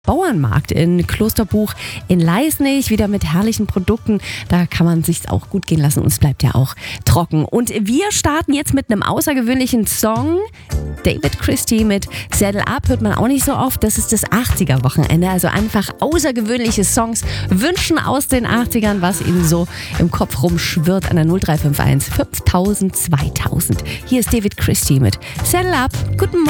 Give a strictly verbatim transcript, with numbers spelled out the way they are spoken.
Bauernmarkt in Klosterbuch in Leisnig, wieder mit herrlichen Produkten. Da kann man sich's auch gut gehen lassen und es bleibt ja auch trocken. Und wir starten jetzt mit einem außergewöhnlichen Song. David Christie mit Saddle Up hört man auch nicht so oft. Das ist das achtziger-Wochenende. Also einfach außergewöhnliche Songs wünschen aus den achtzigern, was Ihnen so im Kopf rumschwirrt an der null drei fünf eins fünftausend zweitausend. Hier ist David Christie mit Saddle Up. Guten Morgen.